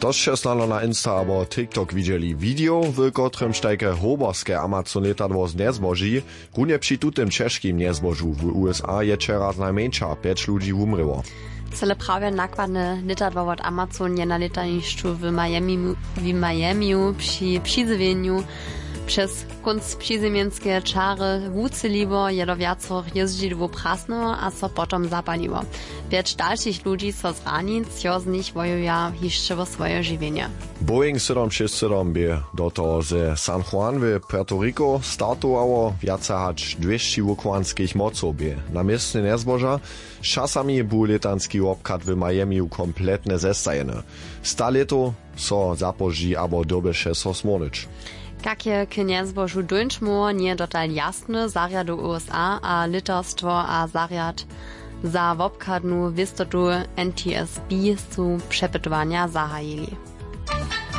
Tož się snadno na Insta abo TikTok widzieli video, w kotrym sztajke hoborskie Amazon letadło zniezboży, runie przy tutym czeskim niezbożu w USA je teraz najmniejsza 5 ludzi umryło. Cele prawie nakładne letadło od Amazon je na letaniszczu w Miami przy przyzywieniu przez kunc przyzymienskie czary wuceliło je do wiacoch jeździdło prasno, a so potom zapaliło. 5 dalszych ludzi so zrani, cio z nich wojuja jeszcze wo swoje żywienie. Boeing 767 by do toho ze San Juan w Puerto Rico startowało wiace hać 200 wukłanskich moców by. Na miejsce niezboża z czasami był letanski obkad w Miami kompletne zestajene. Staleto so zapoži abo dobeše so smonič. Jakie k niezbożu dączmu nie dotal jasne zariadu USA a liderstwo a zariad za wobkadnu wistotu NTSB su przepytowania zahajili.